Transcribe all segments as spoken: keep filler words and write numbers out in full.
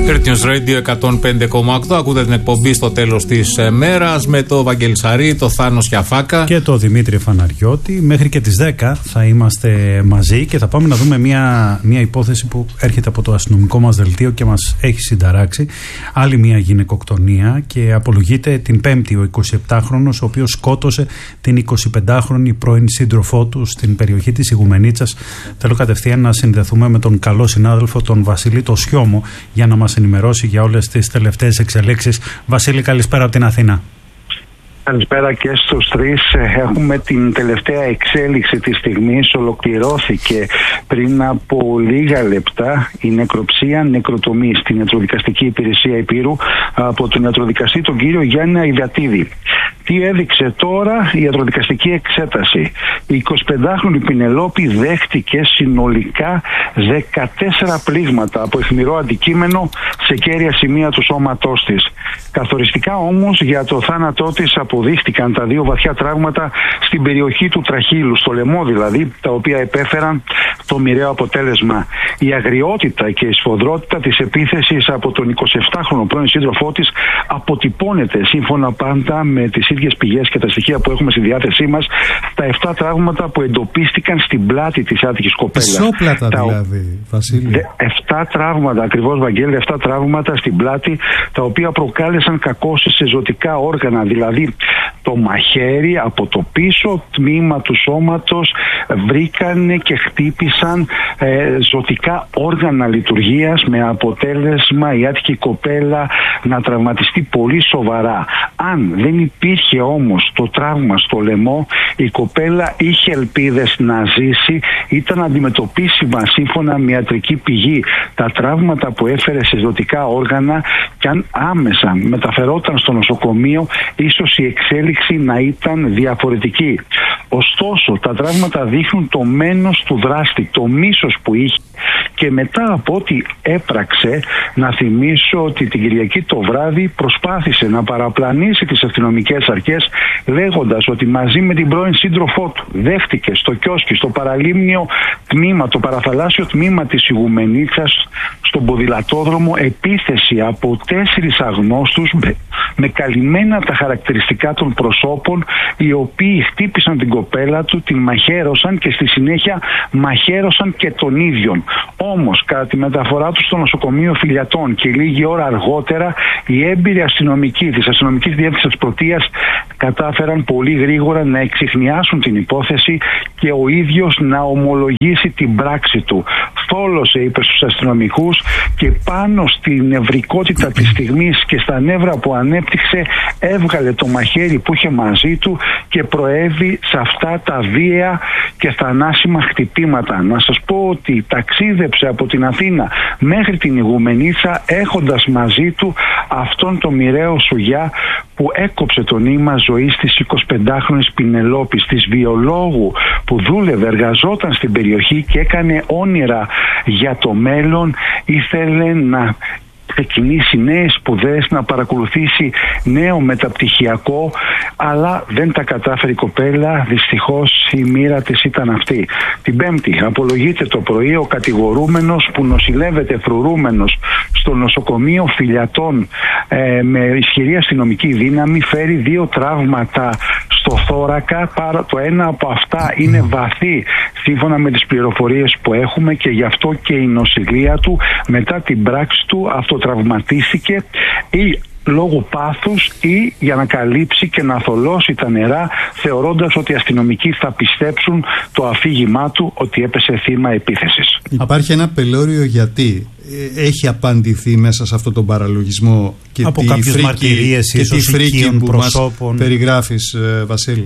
Great News Radio εκατόν πέντε κόμμα οκτώ. Ακούτε την εκπομπή στο τέλος της μέρας με το Βαγγέλη Σαρή, το Θάνο Σιαφάκα και το Δημήτρη Φαναριώτη. Μέχρι και τις δέκα θα είμαστε μαζί και θα πάμε να δούμε μια, μια υπόθεση που έρχεται από το αστυνομικό μας δελτίο και μας έχει συνταράξει. Άλλη μια γυναικοκτονία και απολογείται την Πέμπτη ο εικοσιεπτάχρονος, ο οποίος σκότωσε την εικοσιπεντάχρονη πρώην σύντροφό του στην περιοχή της Ιγουμενίτσας. Θέλω κατευθείαν να συνδεθούμε με τον καλό συνάδελφο, τον Βασίλη το Σιώμο, για να μας ενημερώσει για όλες τις τελευταίες εξελίξεις. Βασίλη, καλησπέρα από την Αθήνα. Καλησπέρα και στους τρεις. Έχουμε την τελευταία εξέλιξη της στιγμής. Ολοκληρώθηκε πριν από λίγα λεπτά η νεκροψία νεκροτομή στην Ιατροδικαστική Υπηρεσία Υπήρου από τον ιατροδικαστή τον κύριο Γιάννη Αηδατίδη. Τι έδειξε τώρα η ιατροδικαστική εξέταση? Η εικοσιπεντάχρονη Πινελόπη δέχτηκε συνολικά δεκατέσσερα πλήγματα από αιχμηρό αντικείμενο σε κέρια σημεία του σώματός της. Καθοριστικά όμως για το θάνατό της αποδείχτηκαν τα δύο βαθιά τραύματα στην περιοχή του τραχύλου, στο λαιμό δηλαδή, τα οποία επέφεραν το μοιραίο αποτέλεσμα. Η αγριότητα και η σφοδρότητα της επίθεσης από τον εικοσιεπτάχρονο πρώην σύντροφό της αποτυπώνεται, σύμφωνα πάντα με τις ίδιες πηγές και τα στοιχεία που έχουμε στη διάθεσή μας, τα επτά τραύματα που εντοπίστηκαν στην πλάτη της άτυχης κοπέλας. Ισόπλατα δηλαδή, Βασίλη. Επτά τραύματα, ακριβώς Βαγγέλη, επτά τραύματα στην πλάτη, τα οποία προκάλεσαν κακώσεις σε ζωτικά όργανα, δηλαδή το μαχαίρι από το πίσω τμήμα του σώματος βρήκανε και χτύπησαν ε, ζωτικά όργανα λειτουργίας, με αποτέλεσμα η άτυχη κοπέλα να τραυματιστεί πολύ σοβαρά. Αν δεν υπήρχε όμως το τραύμα στο λαιμό, η κοπέλα είχε ελπίδες να ζήσει, ήταν αντιμετωπίσιμα σύμφωνα με ιατρική πηγή τα τραύματα που έφερε σε ζωτικά όργανα, και αν άμεσα μεταφερόταν στο νοσοκομείο, ίσως η εξέλιξη να ήταν διαφορετική. Ωστόσο, τα τραύματα δείχνουν το μένος του δράστη, το μίσος που είχε, και μετά από ό,τι έπραξε, να θυμίσω ότι την Κυριακή το βράδυ προσπάθησε να παραπλανήσει τις αστυνομικές αρχές, λέγοντας ότι μαζί με την πρώην σύντροφό του δέχτηκε στο κιόσκι, στο παραλίμνιο τμήμα, το παραθαλάσσιο τμήμα της Ιγουμενίτσας, στον ποδηλατόδρομο, επίθεση από τέσσερις αγνώστους με, με καλυμμένα τα χαρακτηριστικά των προσώπων, οι οποίοι χτύπησαν την κοπέλα του, την μαχαίρωσαν και στη συνέχεια μαχαίρωσαν και τον ίδιον. Όμως, κατά τη μεταφορά του στο νοσοκομείο Φιλιατών και λίγη ώρα αργότερα, οι έμπειροι αστυνομικοί της αστυνομικής διεύθυνσης Πρωτείας κατάφεραν πολύ γρήγορα να εξιχνιάσουν την υπόθεση και ο ίδιος να ομολογήσει την πράξη του. Θόλωσε, είπε στους αστυνομικούς, και πάνω στην νευρικότητα της στιγμής και στα νεύρα που ανέπτυξε, έβγαλε το μαχαίρι που είχε μαζί του και προέβη σε αυτά τα βία και θανάσιμα χτυπήματα. Να σας πω ότι ταξίδεψε από την Αθήνα μέχρι την Ιγουμενίτσα έχοντας μαζί του αυτόν τον μοιραίο σουγιά που έκοψε το νήμα ζωής της εικοσιπεντάχρονης Πινελόπης, της βιολόγου που δούλευε, εργαζόταν στην περιοχή και έκανε όνειρα για το μέλλον. Ήθελε να ξεκινήσει νέες σπουδές, να παρακολουθήσει νέο μεταπτυχιακό, αλλά δεν τα κατάφερε η κοπέλα. Δυστυχώς η μοίρα της ήταν αυτή. Την Πέμπτη απολογείται το πρωί ο κατηγορούμενος, που νοσηλεύεται φρουρούμενος στο νοσοκομείο Φιλιατών ε, με ισχυρή αστυνομική δύναμη. Φέρει δύο τραύματα στο θώρακα. Το ένα από αυτά είναι βαθύ, σύμφωνα με τις πληροφορίες που έχουμε, και γι' αυτό και η νοσηλεία του μετά την πράξη του αυτοτραυματίστηκε, ή λόγω πάθους ή για να καλύψει και να θολώσει τα νερά, θεωρώντας ότι οι αστυνομικοί θα πιστέψουν το αφήγημά του ότι έπεσε θύμα επίθεσης. Υπάρχει ένα πελώριο γιατί έχει απαντηθεί μέσα σε αυτόν τον παραλογισμό και από τη κάποιες φρίκη, μαρτυρίες και τη φρίκη που προσώπων. Μας περιγράφεις, Βασίλη?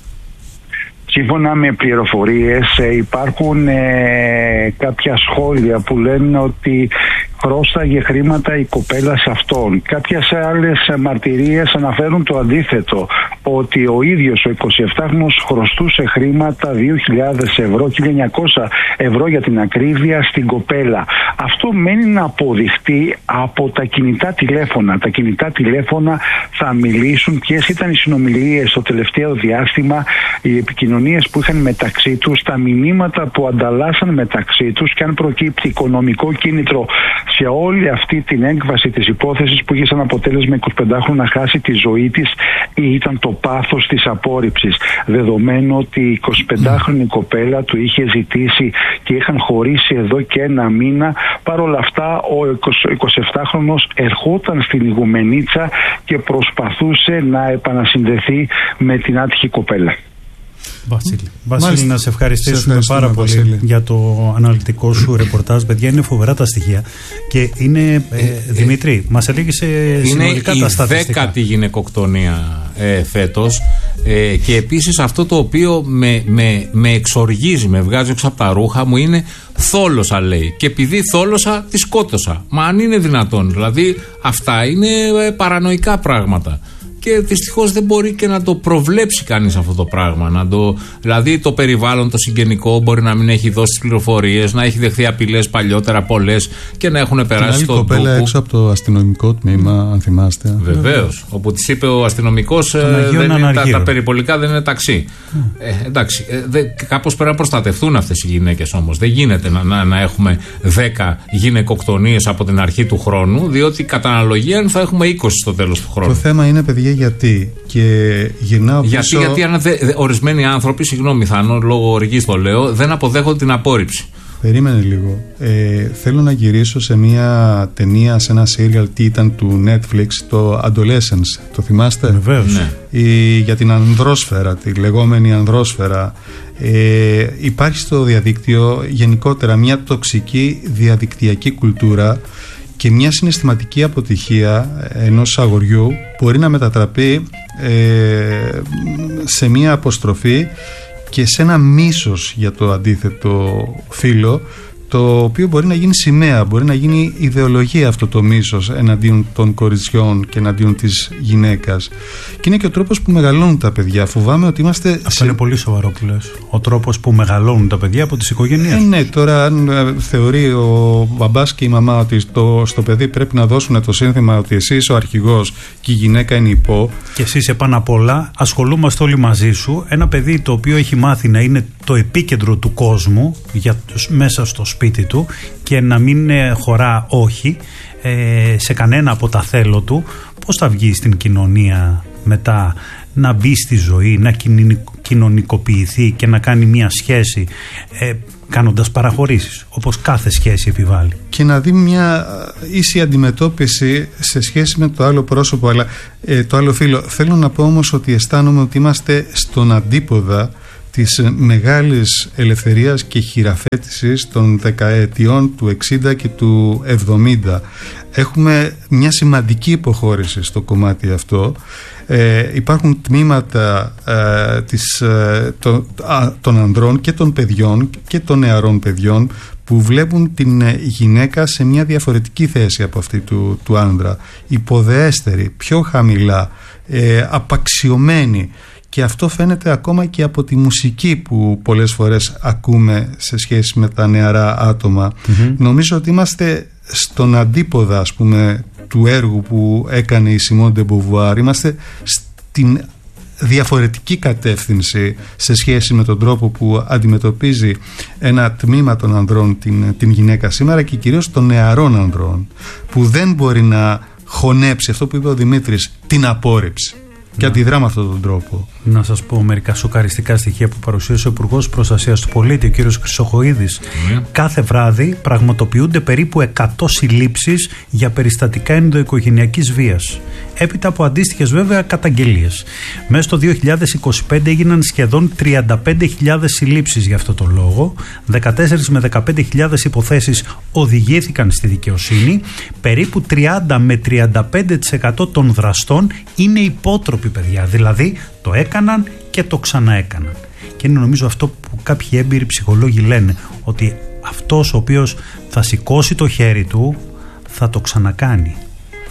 Σύμφωνα με πληροφορίες υπάρχουν ε, κάποια σχόλια που λένε ότι πρόσταγε χρήματα η κοπέλα σε αυτόν. Κάποιες άλλες μαρτυρίες αναφέρουν το αντίθετο, ότι ο ίδιος ο εικοσιεφτάχρονος χρωστούσε χρήματα δύο χιλιάδες ευρώ, χίλια εννιακόσια ευρώ για την ακρίβεια, στην κοπέλα. Αυτό μένει να αποδειχτεί από τα κινητά τηλέφωνα. Τα κινητά τηλέφωνα θα μιλήσουν ποιες ήταν οι συνομιλίες στο τελευταίο διάστημα, οι επικοινωνίες που είχαν μεταξύ τους, τα μηνύματα που ανταλλάσσαν μεταξύ τους, και αν προκύπτει οικονομικό κίνητρο σε όλη αυτή την έκβαση της υπόθεσης που είχε σαν αποτέλεσμα εικοσιπεντάχρονο να χάσει τη ζωή της, ή ήταν το πάθος της απόρριψης. Δεδομένου ότι η εικοσιπεντάχρονη κοπέλα του είχε ζητήσει και είχαν χωρίσει εδώ και ένα μήνα, παρόλα αυτά ο εικοσιεφτάχρονος ερχόταν στην Ιγουμενίτσα και προσπαθούσε να επανασυνδεθεί με την άτυχη κοπέλα. Βασίλη, Βασίλη να σε ευχαριστήσουμε σε πάρα πολύ Βασίλη. για το αναλυτικό σου ρεπορτάζ. Παιδιά, είναι φοβερά τα στοιχεία. Και είναι, ε, ε, Δημήτρη, μας έλεγε συνολικά τα στατιστικά. Είναι η δέκατη γυναικοκτονία ε, φέτος. Ε, και επίσης αυτό το οποίο με, με, με εξοργίζει, με βγάζει έξω από τα ρούχα μου, είναι θόλωσα, λέει. Και επειδή θόλωσα, τη σκότωσα. Μα αν είναι δυνατόν. Δηλαδή αυτά είναι ε, παρανοϊκά πράγματα. Και δυστυχώς δεν μπορεί και να το προβλέψει κανείς αυτό το πράγμα. Να το, δηλαδή το περιβάλλον, το συγγενικό μπορεί να μην έχει δώσει τις πληροφορίες, να έχει δεχθεί απειλές παλιότερα πολλές και να έχουν περάσει στον τόπο. Την άλλη κοπέλα έξω από το αστυνομικό τμήμα, αν θυμάστε. Βεβαίως. Όπου της είπε ο αστυνομικός ε, δεν είναι, τα, τα περιπολικά δεν είναι ταξί. Mm. Ε, εντάξει, ε, δε, κάπως πρέπει να προστατευτούν αυτές οι γυναίκες όμως. Δεν γίνεται να, να, να έχουμε δέκα γυναικοκτονίες από την αρχή του χρόνου, διότι κατά αναλογία θα έχουμε είκοσι στο τέλος του χρόνου. Το θέμα είναι, παιδιά, γιατί. Και γυρνάω πίσω. Γιατί, γιατί αν δε, δε, ορισμένοι άνθρωποι, συγγνώμη Θάνο, λόγω οργής το λέω, δεν αποδέχονται την απόρριψη. Περίμενε λίγο. Ε, θέλω να γυρίσω σε μια ταινία, σε ένα serial, τι ήταν, του Netflix, το Adolescence. Το θυμάστε? Βεβαίως. Ναι. Η, για την ανδρόσφαιρα, τη λεγόμενη ανδρόσφαιρα. Ε, υπάρχει στο διαδίκτυο γενικότερα μια τοξική διαδικτυακή κουλτούρα, και μια συναισθηματική αποτυχία ενός αγοριού μπορεί να μετατραπεί ε, σε μια αποστροφή και σε ένα μίσος για το αντίθετο φύλο, το οποίο μπορεί να γίνει σημαία, μπορεί να γίνει ιδεολογία αυτό το μίσος εναντίον των κοριτσιών και εναντίον της γυναίκας. Και είναι και ο τρόπος που μεγαλώνουν τα παιδιά. Φοβάμαι ότι είμαστε. Αυτό σε... είναι πολύ σοβαρό που λες. Ο τρόπος που μεγαλώνουν τα παιδιά από τις οικογένειες. Ε, ναι, τώρα αν ε, θεωρεί ο μπαμπάς και η μαμά ότι στο, στο παιδί πρέπει να δώσουν το σύνθημα ότι εσύ είσαι ο αρχηγός και η γυναίκα είναι υπό. Και εσύ είσαι πάνω απ' όλα, ασχολούμαστε όλοι μαζί σου. Ένα παιδί το οποίο έχει μάθει να είναι το επίκεντρο του κόσμου για, μέσα στο σπίτι του και να μην χωρά όχι ε, σε κανένα από τα θέλω του, πώς θα βγει στην κοινωνία μετά, να μπει στη ζωή, να κοινωνικοποιηθεί και να κάνει μια σχέση ε, κάνοντας παραχωρήσεις, όπως κάθε σχέση επιβάλλει. Και να δει μια ίση αντιμετώπιση σε σχέση με το άλλο πρόσωπο, αλλά ε, το άλλο φύλο. Θέλω να πω όμως ότι αισθάνομαι ότι είμαστε στον αντίποδα της μεγάλης ελευθερίας και χειραφέτησης των δεκαετιών του εξήντα και του εβδομήντα. Έχουμε μια σημαντική υποχώρηση στο κομμάτι αυτό. Ε, υπάρχουν τμήματα ε, της, ε, το, α, των ανδρών και των παιδιών και των νεαρών παιδιών που βλέπουν την γυναίκα σε μια διαφορετική θέση από αυτή του, του άνδρα, υποδεέστερη, πιο χαμηλά, ε, απαξιωμένη. Και αυτό φαίνεται ακόμα και από τη μουσική που πολλές φορές ακούμε σε σχέση με τα νεαρά άτομα. Mm-hmm. Νομίζω ότι είμαστε στον αντίποδα, ας πούμε, του έργου που έκανε η Σιμών ντε Μποβουάρ. Είμαστε στην διαφορετική κατεύθυνση σε σχέση με τον τρόπο που αντιμετωπίζει ένα τμήμα των ανδρών την, την γυναίκα σήμερα, και κυρίως των νεαρών ανδρών, που δεν μπορεί να χωνέψει αυτό που είπε ο Δημήτρης, την απόρριψη. Και αντιδρά με αυτόν τον τρόπο. Να σας πω μερικά σοκαριστικά στοιχεία που παρουσίασε ο Υπουργός Προστασίας του Πολίτη, ο κ. Χρυσοχοΐδης. Mm. Κάθε βράδυ πραγματοποιούνται περίπου εκατό συλλήψεις για περιστατικά ενδοοικογενειακής βίας. Έπειτα από αντίστοιχες βέβαια καταγγελίες. Μέσα στο δύο χιλιάδες είκοσι πέντε έγιναν σχεδόν τριάντα πέντε χιλιάδες συλλήψεις για αυτό το λόγο. δεκατέσσερις με δεκαπέντε χιλιάδες υποθέσεις οδηγήθηκαν στη δικαιοσύνη. Περίπου τριάντα με τριάντα πέντε τοις εκατό των δραστών είναι υπότροποι, παιδιά. Δηλαδή το έκαναν και το ξαναέκαναν. Και είναι νομίζω αυτό που κάποιοι έμπειροι ψυχολόγοι λένε, ότι αυτός ο οποίος θα σηκώσει το χέρι του θα το ξανακάνει.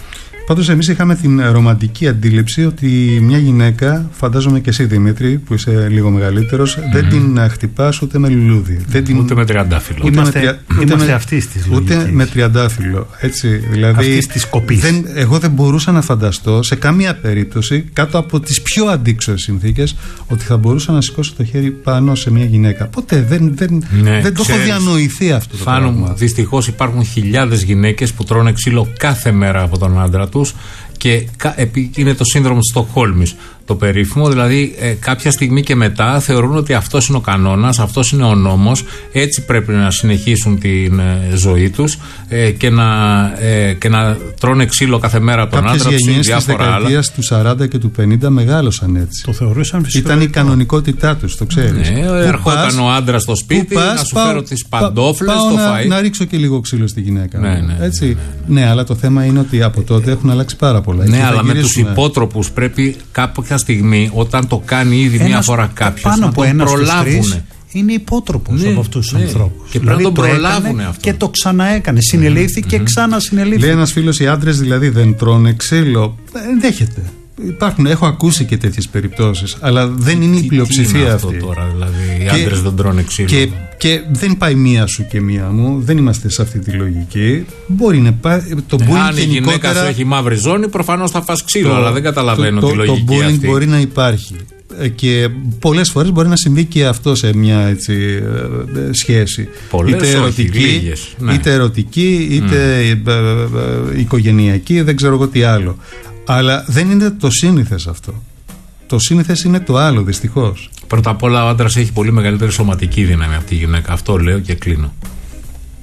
Πάντως εμείς είχαμε την ρομαντική αντίληψη ότι μια γυναίκα, φαντάζομαι και εσύ Δημήτρη που είσαι λίγο μεγαλύτερος, mm-hmm. δεν την χτυπάς ούτε με λουλούδι. Mm-hmm. Την... Ούτε με τριαντάφυλλο. Είμαστε, ούτε είμαστε με, αυτής της ούτε λογικής. με τριαντάφυλλο. Έτσι, δηλαδή, αυτής της κοπής. Δεν, εγώ δεν μπορούσα να φανταστώ σε καμία περίπτωση, κάτω από τις πιο αντίξωες συνθήκες, ότι θα μπορούσα να σηκώσω το χέρι πάνω σε μια γυναίκα. Ποτέ δεν, δεν, ναι, δεν το έχω διανοηθεί αυτό το πράγμα. Δυστυχώς υπάρχουν χιλιάδες γυναίκες που τρώνε ξύλο κάθε μέρα από τον άντρα τους και είναι το σύνδρομο της Στοκχόλμης το περίφημο, δηλαδή ε, κάποια στιγμή και μετά θεωρούν ότι αυτός είναι ο κανόνας, αυτός είναι ο νόμος, έτσι πρέπει να συνεχίσουν την ε, ζωή τους ε, και, να, ε, και να τρώνε ξύλο κάθε μέρα από τον άντρα τους ή διάφορα άλλα. Κάποιες γενιές της δεκαετίας του σαράντα και του πενήντα μεγάλωσαν έτσι. Το θεωρούσαν φυσικά. Ήταν η κανονικότητά τους, το ξέρεις. Ναι, ερχόταν ο άντρας στο σπίτι, πας, να σου πάω, φέρω τις παντόφλες, το να, φαΐ. Να ρίξω και λίγο ξύλο στη γυναίκα. Ναι, ναι, έτσι. Ναι, ναι. ναι, αλλά το θέμα είναι ότι από τότε έχουν αλλάξει πάρα πολλά. Ναι, αλλά με τους υπότροπους πρέπει κάποια στιγμή, όταν το κάνει ήδη ένας, μία φορά κάποιος, να τον προλάβουν. Είναι υπότροπος ναι, από αυτούς τους ναι. ανθρώπους. Και πρέπει να τον προλάβουν αυτό. Και το ξαναέκανε. Συνελήφθη mm-hmm. και ξανασυνελήφθη. Λέει ένας φίλος, οι άντρες δηλαδή δεν τρώνε ξύλο. Ενδέχεται. Υπάρχουν, έχω ακούσει και τέτοιες περιπτώσεις, αλλά δεν είναι τι, η πλειοψηφία τι είναι αυτή. Αυτό τώρα, δηλαδή, οι άντρες δεν τρώνε ξύλο. Και, και δεν πάει μία σου και μία μου, δεν είμαστε σε αυτή τη λογική. Μπορεί να πάει. Το ναι, bullying αν η γυναίκα σου έχει μαύρη ζώνη, προφανώς θα φας ξύλο, το, αλλά δεν καταλαβαίνω το, τη λογική. Το bullying αυτή. Μπορεί να υπάρχει. Και πολλές φορές μπορεί να συμβεί και αυτό σε μια έτσι, σχέση. Πολλές είτε ερωτική, όχι, λίγες, ναι. είτε ερωτική, είτε mm. οικογενειακή, δεν ξέρω εγώ τι άλλο. Αλλά δεν είναι το σύνηθες αυτό. Το σύνηθες είναι το άλλο, δυστυχώς. Πρώτα απ' όλα ο άντρας έχει πολύ μεγαλύτερη σωματική δύναμη από τη γυναίκα. Αυτό λέω και κλείνω.